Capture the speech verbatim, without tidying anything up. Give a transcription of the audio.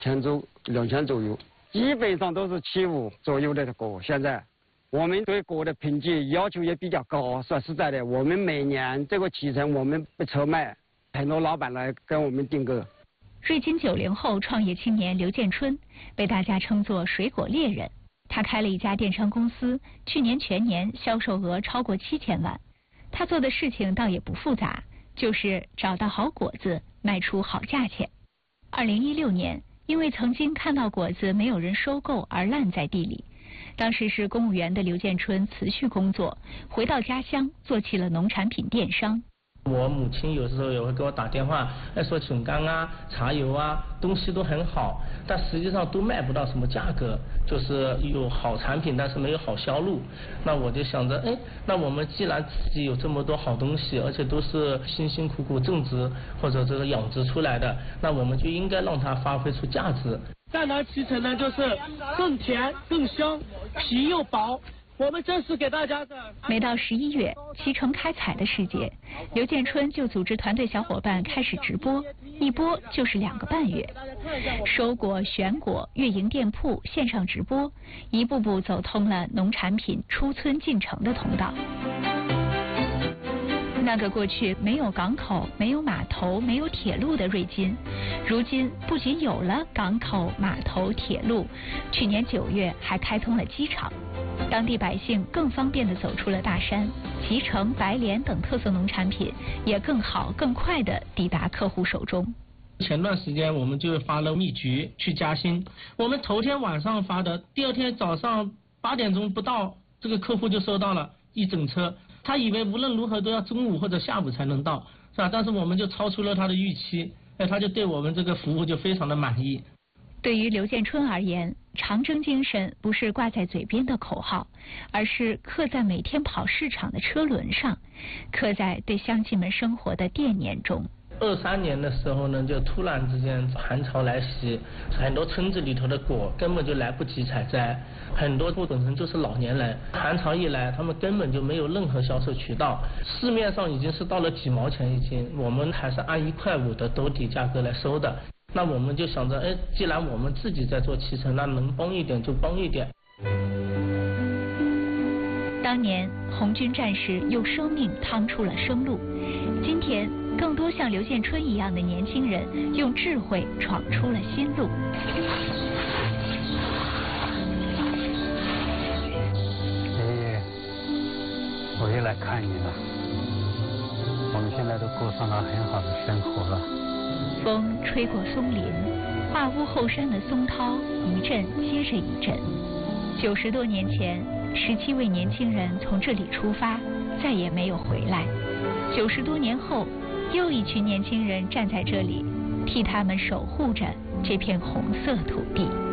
千左两千左右，基本上都是七五左右的果。现在我们对果的品质要求也比较高。说实在的，我们每年这个期程我们不愁卖，很多老板来跟我们订购。 瑞金九零后创业青年刘建春被大家称作水果猎人。他开了一家电商公司，去年全年销售额超过七千万。他做的事情倒也不复杂，就是找到好果子，卖出好价钱。二零一六年，因为曾经看到果子没有人收购而烂在地里，当时是公务员的刘建春辞去工作，回到家乡做起了农产品电商。 我母亲有时候也会给我打电话，哎，说笋干啊、茶油啊，东西都很好，但实际上都卖不到什么价格，就是有好产品，但是没有好销路。那我就想着，哎，那我们既然自己有这么多好东西，而且都是辛辛苦苦种植或者这个养殖出来的，那我们就应该让它发挥出价值。 再拿脐橙呢，就是更甜更香，皮又薄。我们这是给大家的。 每到十一月，脐橙开采的时节，刘建春就组织团队小伙伴开始直播，一播就是两个半月，收果、选果、运营店铺、线上直播，一步步走通了农产品出村进城的通道。那个过去没有港口、没有码头、没有铁路的瑞金，如今不仅有了港口、码头、铁路，去年九月还开通了机场。当地百姓更方便地走出了大山，脐橙、白莲等特色农产品也更好、更快地抵达客户手中。 前段时间我们就发了蜜橘去嘉兴，我们头天晚上发的，第二天早上八点钟不到，这个客户就收到了一整车。他以为无论如何都要中午或者下午才能到，是吧？但是我们就超出了他的预期，哎，他就对我们这个服务就非常的满意。 对于刘建春而言，长征精神不是挂在嘴边的口号，而是刻在每天跑市场的车轮上，刻在对乡亲们生活的惦念中。 二三年的时候呢，就突然之间寒潮来袭，很多村子里头的果根本就来不及采摘，很多户本身就是老年人，寒潮一来，他们根本就没有任何销售渠道，市面上已经是到了几毛钱一斤，我们还是按一块五的兜底价格来收的。那我们就想着，哎，既然我们自己在做脐橙，那能帮一点就帮一点。 当年红军战士用生命趟出了生路，今天更多像刘建春一样的年轻人用智慧闯出了新路。 爷爷，我又来看你了，我们现在都过上了很好的生活了。 风吹过松林，画屋后山的松涛一阵接着一阵。九十多年前，十七位年轻人从这里出发，再也没有回来。九十多年后，又一群年轻人站在这里，替他们守护着这片红色土地。